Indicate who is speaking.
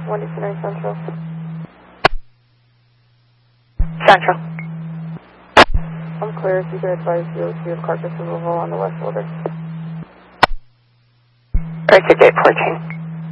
Speaker 1: 129 Central.
Speaker 2: Central.
Speaker 1: I'm clear. If you could advise DOT of carcass removal on the west shoulder.
Speaker 2: Exit gate 14.